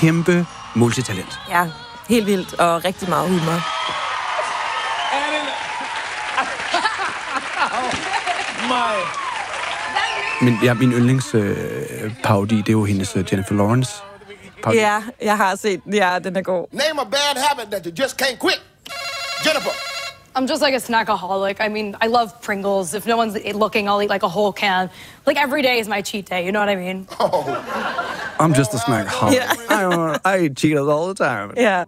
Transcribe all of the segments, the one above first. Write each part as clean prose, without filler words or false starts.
kæmpe multitalent. Ja, helt vildt og rigtig meget humor. Min yndlingsparodi, det er jo hendes Jennifer Lawrence. Parody. Ja, jeg har set den. Ja, den er god. Name a bad habit that you just can't quit. Jennifer. I'm just like a snackaholic. I mean, I love Pringles. If no one's looking, I'll eat like a whole can. Like every day is my cheat day, you know what I mean? Oh. I'm just a snackaholic. Yeah. I eat Cheetos all the time. Ja.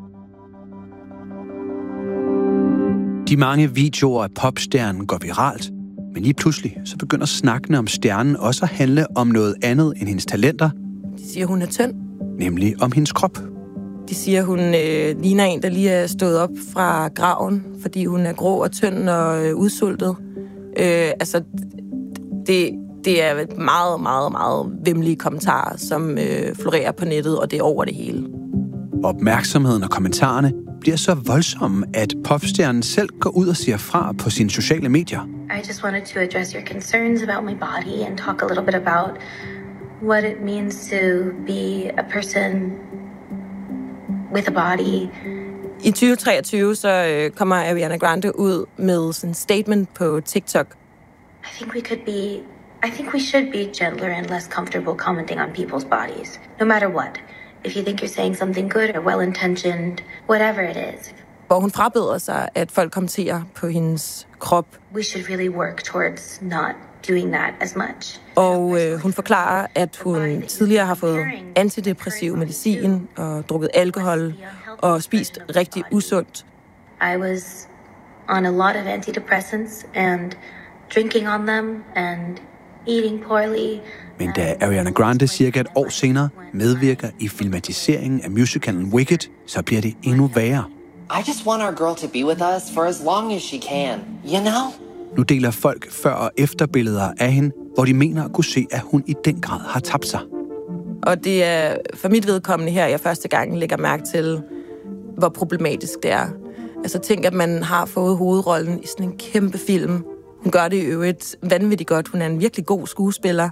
De mange videoer af popstjernen går viralt, men lige pludselig så begynder snakkene om stjernen også at handle om noget andet end hendes talenter. De siger, hun er tynd. Nemlig om hendes krop. De siger, hun ligner en, der lige er stået op fra graven, fordi hun er grå og tynd og udsultet. Det er et meget, meget, meget vemmelige kommentarer, som florerer på nettet, og det er over det hele. Opmærksomheden og kommentarerne bliver så voldsomme, at popstjernen selv går ud og siger fra på sine sociale medier. I just wanted to address your concerns about my body and talk a little bit about what it means to be a person with a body. I 2023 så kommer Ariana Grande ud med sådan en statement på TikTok. I think we should be gentler and less comfortable commenting on people's bodies, no matter what. If you think you're saying something good or well-intentioned, whatever it is. Hvor hun frabeder sig, at folk kommenterer på hendes krop. We should really work towards not doing that as much. Og hun forklarer, at hun tidligere har fået antidepressiv medicin og drukket alkohol og spist rigtig usundt. I was on a lot of antidepressants and drinking on them and eating poorly. Men da Ariana Grande cirka et år senere medvirker i filmatiseringen af musicalen Wicked, så bliver det endnu værre. I just want our girl to be with us for as long as she can, you know? Nu deler folk før- og efterbilleder af hende, hvor de mener at kunne se, at hun i den grad har tabt sig. Og det er for mit vedkommende her, jeg første gang lægger mærke til, hvor problematisk det er. Altså tænk, at man har fået hovedrollen i sådan en kæmpe film. Hun gør det i øvrigt vanvittigt godt. Hun er en virkelig god skuespiller.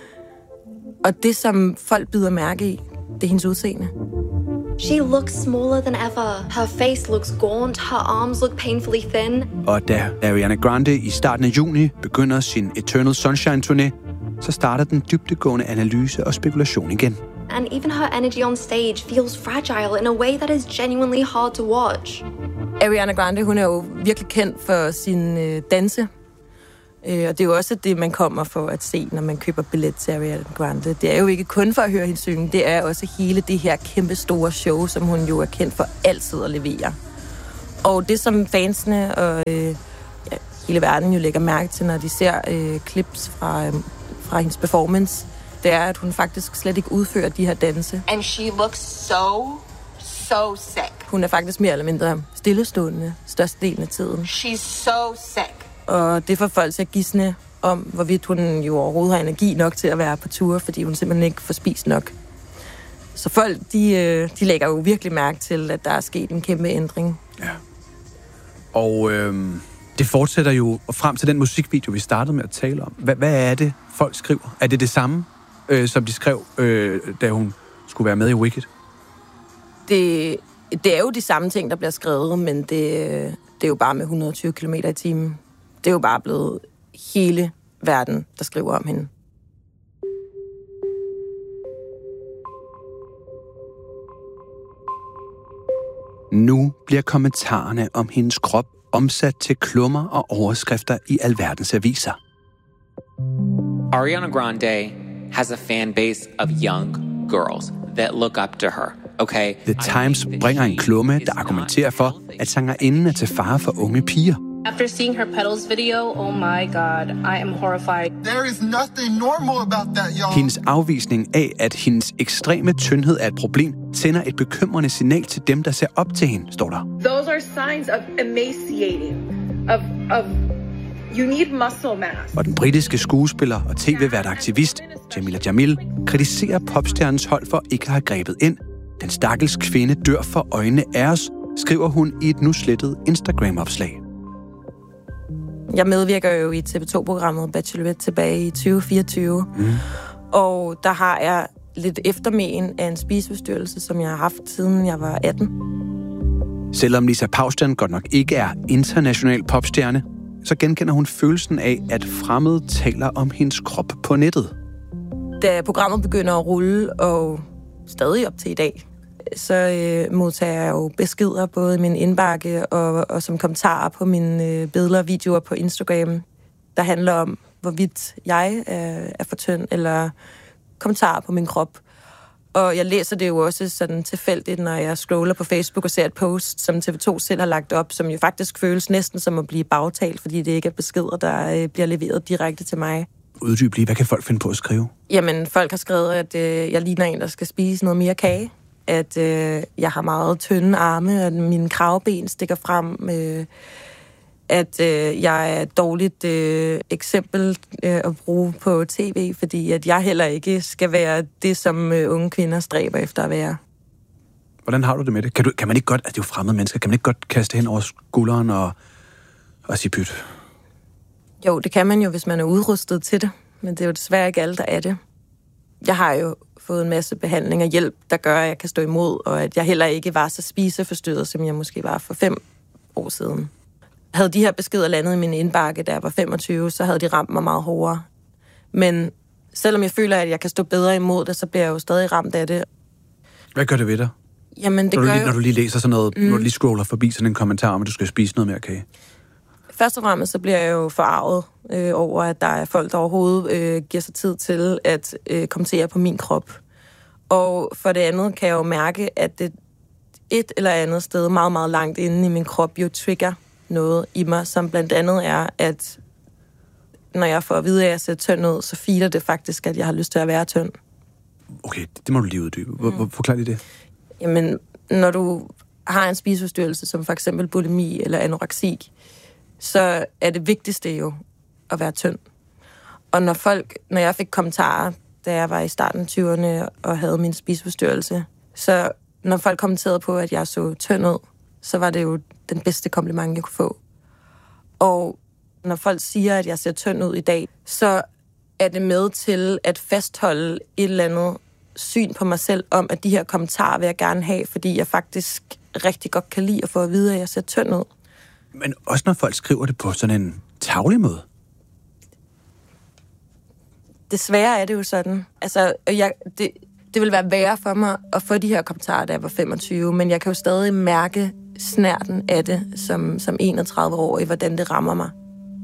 Og det, som folk bider mærke i, det er hendes udseende. She looks smaller than ever. Her face looks gaunt. Her arms look painfully thin. Og da Ariana Grande i starten af juni begynder sin Eternal Sunshine-turné, så starter den dybdegående analyse og spekulation igen. And even her energy on stage feels fragile in a way that is genuinely hard to watch. Ariana Grande, hun er jo virkelig kendt for sin danse. Og det er jo også det, man kommer for at se, når man køber billet til Ariana Grande. Det er jo ikke kun for at høre hende synge, det er også hele det her kæmpe store show, som hun jo er kendt for altid at levere. Og det, som fansene og hele verden jo lægger mærke til, når de ser clips fra hendes performance, det er, at hun faktisk slet ikke udfører de her danse. And she looks so sick. Hun er faktisk mere eller mindre stillestående størstedelen af tiden. She's so sick. Og det får folk til at gisne om, hvorvidt hun jo overhovedet har energi nok til at være på tur, fordi hun simpelthen ikke får spist nok. Så folk, de lægger jo virkelig mærke til, at der er sket en kæmpe ændring. Ja. Og det fortsætter jo frem til den musikvideo, vi startede med at tale om. Hvad er det, folk skriver? Er det det samme, som de skrev, da hun skulle være med i Wicked? Det er jo de samme ting, der bliver skrevet, men det er jo bare med 120 km i timen. Det er jo bare blevet hele verden, der skriver om hende. Nu bliver kommentarerne om hendes krop omsat til klummer og overskrifter i alverdens aviser. Ariana Grande has a fan base of young girls that look up to her. Okay. The Times bringer en klumme, der argumenterer for, at sangerinden er til fare for unge piger. After seeing her pedals video, oh my god, I am horrified. There is nothing normal about that, y'all. Hendes afvisning af, at hendes ekstreme tyndhed er et problem, sender et bekymrende signal til dem, der ser op til hende, står der. Those are signs of emaciating, of you need muscle mass. Og den britiske skuespiller og tv-vært aktivist, Jamila Jamil, kritiserer popstjernens hold for ikke at have grebet ind. Den stakkels kvinde dør for øjnene af os, skriver hun i et nu slettet Instagram-opslag. Jeg medvirker jo i TV2-programmet Bachelorette tilbage i 2024. Og der har jeg lidt eftermæen af en spiseforstyrrelse, som jeg har haft siden jeg var 18. Selvom Lisa Paustian godt nok ikke er international popstjerne, så genkender hun følelsen af, at fremmede taler om hendes krop på nettet. Da programmet begynder at rulle, og stadig op til i dag, så modtager jeg jo beskeder både i min indbakke og som kommentarer på mine billeder og videoer på Instagram, der handler om, hvorvidt jeg er for tynd, eller kommentarer på min krop. Og jeg læser det jo også sådan tilfældigt, når jeg scroller på Facebook og ser et post, som TV2 selv har lagt op, som jo faktisk føles næsten som at blive bagtalt, fordi det ikke er beskeder, der bliver leveret direkte til mig. Uddyb lige, hvad kan folk finde på at skrive? Jamen, folk har skrevet, at jeg ligner en, der skal spise noget mere kage. At jeg har meget tynde arme, at mine kravben stikker frem. At jeg er et dårligt eksempel at bruge på tv, fordi at jeg heller ikke skal være det, som unge kvinder stræber efter at være. Hvordan har du det med det? Kan man ikke godt, at det er jo fremmede mennesker, kan man ikke godt kaste hen over skulderen og sige pyt? Jo, det kan man jo, hvis man er udrustet til det, men det er jo desværre ikke alle, der er det. Jeg har jo fået en masse behandling og hjælp, der gør, at jeg kan stå imod, og at jeg heller ikke var så spiseforstyrret, som jeg måske var for 5 år siden. Havde de her beskeder landet i min indbakke, da jeg var 25, så havde de ramt mig meget hårdere. Men selvom jeg føler, at jeg kan stå bedre imod det, så bliver jeg jo stadig ramt af det. Hvad gør det ved dig? Jamen, det når du lige læser sådan noget, når du lige scroller forbi sådan en kommentar om, at du skal spise noget mere kage? Først og fremmest så bliver jeg jo forarvet over, at der er folk, der overhovedet giver sig tid til at kommentere på min krop. Og for det andet kan jeg jo mærke, at det et eller andet sted meget, meget langt inde i min krop jo trigger noget i mig, som blandt andet er, at når jeg får at vide, at jeg ser tynd ud, så filer det faktisk, at jeg har lyst til at være tynd. Okay, det må du lige uddybe. Forklar lige det. Jamen, når du har en spiseforstyrrelse, som for eksempel bulimi eller anoreksi, så er det vigtigste jo at være tynd. Og når jeg fik kommentarer, da jeg var i starten af 20'erne og havde min spiseforstyrrelse, så når folk kommenterede på, at jeg så tynd ud, så var det jo den bedste kompliment, jeg kunne få. Og når folk siger, at jeg ser tynd ud i dag, så er det med til at fastholde et eller andet syn på mig selv om, at de her kommentarer vil jeg gerne have, fordi jeg faktisk rigtig godt kan lide at få at vide, at jeg ser tynd ud. Men også når folk skriver det på sådan en tarvelig måde? Desværre er det jo sådan. Altså, det vil være værre for mig at få de her kommentarer, da jeg var 25, men jeg kan jo stadig mærke snærten af det som 31-årig, hvordan det rammer mig.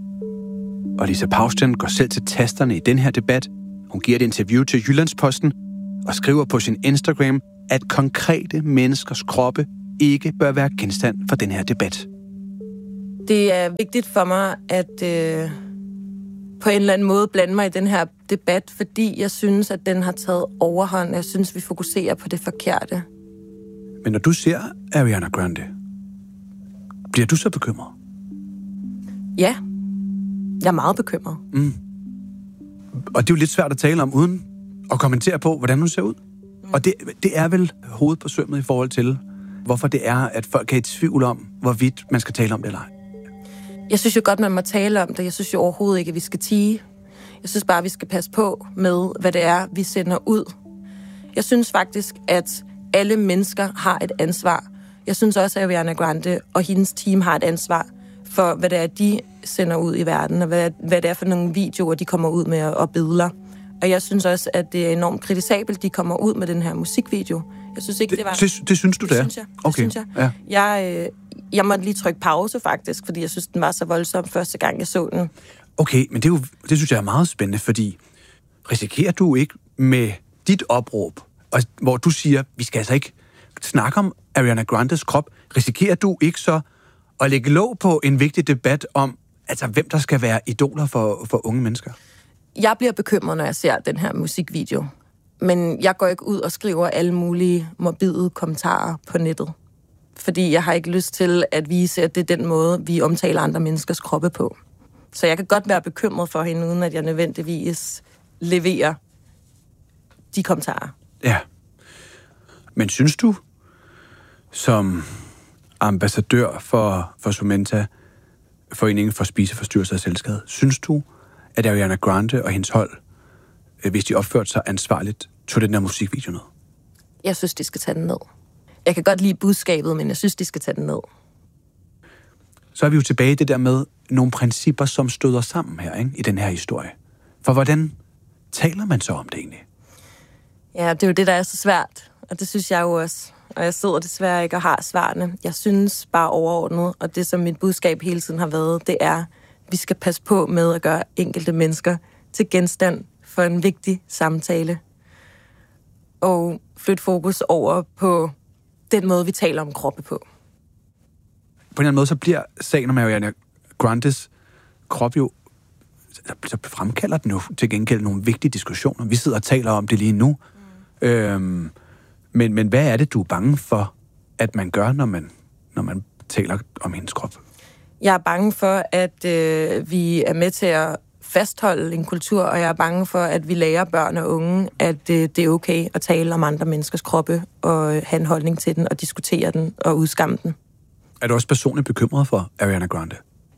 Og Lisa Paustian går selv til tasterne i den her debat. Hun giver et interview til Jyllandsposten og skriver på sin Instagram, at konkrete menneskers kroppe ikke bør være genstand for den her debat. Det er vigtigt for mig at på en eller anden måde blande mig i den her debat, fordi jeg synes, at den har taget overhånd. Jeg synes, vi fokuserer på det forkerte. Men når du ser Ariana Grande, bliver du så bekymret? Ja, jeg er meget bekymret. Og det er jo lidt svært at tale om, uden at kommentere på, hvordan hun ser ud. Og det er vel hovedet på sømmet i forhold til, hvorfor det er, at folk er i tvivl om, hvorvidt man skal tale om det eller ej. Jeg synes jo godt, man må tale om det. Jeg synes jo overhovedet ikke, at vi skal tie. Jeg synes bare, vi skal passe på med, hvad det er, vi sender ud. Jeg synes faktisk, at alle mennesker har et ansvar. Jeg synes også, at Ariana Grande og hendes team har et ansvar for, hvad det er, de sender ud i verden, og hvad det er for nogle videoer, de kommer ud med og billeder. Og jeg synes også, at det er enormt kritisabelt, de kommer ud med den her musikvideo. Jeg synes ikke, det var... Det synes du, det er? Synes jeg. Okay. Det synes jeg. Ja. Jeg måtte lige trykke pause, faktisk, fordi jeg synes, den var så voldsom første gang, jeg så den. Okay, men det synes jeg er meget spændende, fordi risikerer du ikke med dit opråb, og hvor du siger, vi skal altså ikke snakke om Ariana Grandes krop, risikerer du ikke så at lægge låg på en vigtig debat om, altså hvem der skal være idoler for unge mennesker? Jeg bliver bekymret, når jeg ser den her musikvideo. Men jeg går ikke ud og skriver alle mulige morbide kommentarer på nettet. Fordi jeg har ikke lyst til at vise, at det er den måde, vi omtaler andre menneskers kroppe på. Så jeg kan godt være bekymret for hende, uden at jeg nødvendigvis leverer de kommentarer. Ja. Men synes du, som ambassadør for Sumenta, Foreningen for Spiseforstyrrelser og Selvskade, synes du, at Ariana Grande og hendes hold, hvis de opførte sig ansvarligt, tog den der musikvideo ned? Jeg synes, de skal tage den ned. Jeg kan godt lide budskabet, men jeg synes, de skal tage den ned. Så er vi jo tilbage i det der med nogle principper, som støder sammen her, ikke? I den her historie. For hvordan taler man så om det egentlig? Ja, det er jo det, der er så svært. Og det synes jeg jo også. Og jeg sidder desværre ikke og har svarene. Jeg synes bare overordnet, og det som mit budskab hele tiden har været, det er, at vi skal passe på med at gøre enkelte mennesker til genstand for en vigtig samtale. Og flytte fokus over på den måde, vi taler om kroppe på. På en eller anden måde, så bliver sagen om Ariana Grandes krop jo, så fremkalder den jo til gengæld nogle vigtige diskussioner. Vi sidder og taler om det lige nu. Men hvad er det, du er bange for, at man gør, når man taler om hendes krop? Jeg er bange for, at vi er med til at fastholde en kultur, og jeg er bange for, at vi lærer børn og unge, at det er okay at tale om andre menneskers kroppe, og have en holdning til den, og diskutere den, og udskamme den. Er du også personligt bekymret for Ariana Grande?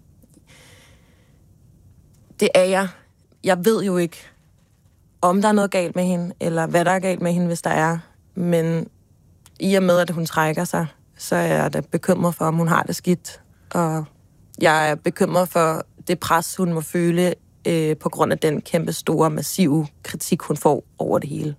Det er jeg. Jeg ved jo ikke, om der er noget galt med hende, eller hvad der er galt med hende, hvis der er. Men i og med, at hun trækker sig, så er jeg da bekymret for, om hun har det skidt. Og jeg er bekymret for det pres, hun må føle på grund af den kæmpe store, massive kritik, hun får over det hele.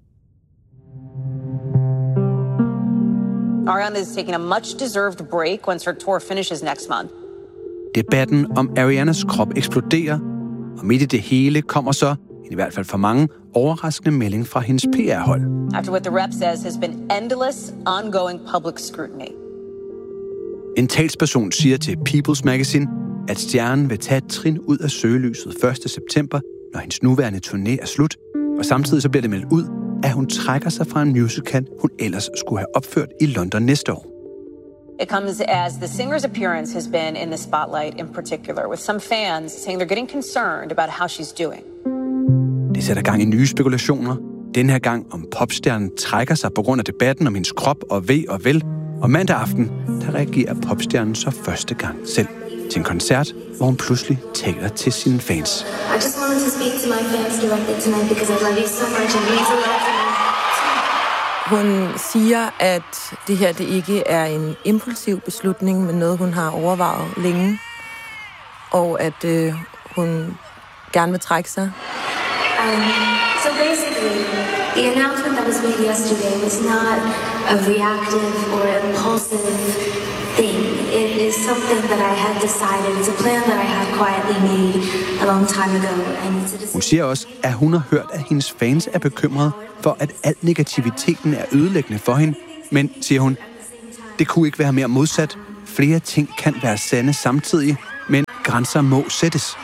Ariana is taking a much-deserved break once her tour finishes next month. Debatten om Arianas krop eksploderer, og midt i det hele kommer så, i hvert fald for mange, overraskende melding fra hendes PR-hold. After what the rep says has been endless, ongoing public scrutiny. En talsperson siger til People's Magazine, at stjernen vil tage et trin ud af søgelyset 1. september, når hendes nuværende turné er slut, og samtidig så bliver det meldt ud, at hun trækker sig fra en musical, hun ellers skulle have opført i London næste år. It comes as the singer's appearance has been in the spotlight in particular, with some fans saying they're getting concerned about how she's doing. Det sætter gang i nye spekulationer. Den her gang om popstjernen trækker sig på grund af debatten om hendes krop og ve og vel. Og mandag aften, der reagerer popstjernen så første gang selv til en koncert, hvor hun pludselig taler til sine fans. I just wanted to speak to my fans directly tonight because I love you so much and it means a lot to me. Hun siger, at det her det ikke er en impulsiv beslutning, men noget, hun har overvejet længe. Og at hun gerne vil trække sig. So basically, the announcement that was made yesterday was not a reactive or impulsive thing. It is something that I had decided. It's a plan that I had quietly made a long time ago. And it's a decision. Hun siger også, at hun har hørt, at hendes fans er bekymrede for, at al negativiteten er ødelæggende for hende. Men, siger hun, det kunne ikke være mere modsat. Flere ting kan være sande samtidig, men grænser må sættes.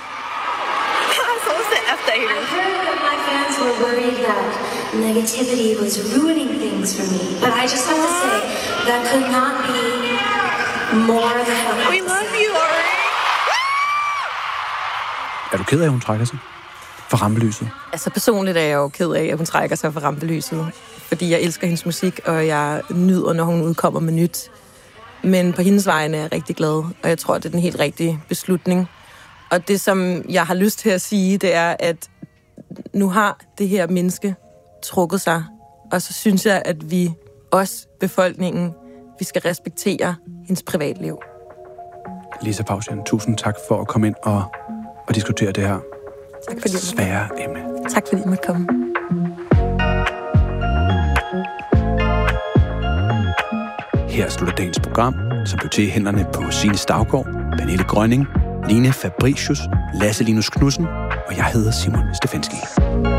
Were worried that negativity was ruining things for me. But I just have to say, that could not be more than... We love you, Ari! Er du ked af, at hun trækker sig fra rampelyset? Altså personligt er jeg jo ked af, at hun trækker sig fra rampelyset. Fordi jeg elsker hendes musik, og jeg nyder, når hun udkommer med nyt. Men på hendes vegne er jeg rigtig glad, og jeg tror, det er den helt rigtige beslutning. Og det, som jeg har lyst til at sige, det er, at nu har det her menneske trukket sig, og så synes jeg, at vi, os befolkningen, vi skal respektere hendes privatliv. Lisa Pausian, tusind tak for at komme ind og diskutere det her tak fordi svære emne. Tak fordi I måtte komme. Her slutter dagens program, som blev til i hænderne på Signe Stavgaard, Pernille Grønning, Line Fabricius, Lasse Linus Knudsen, og jeg hedder Simon Stefanski.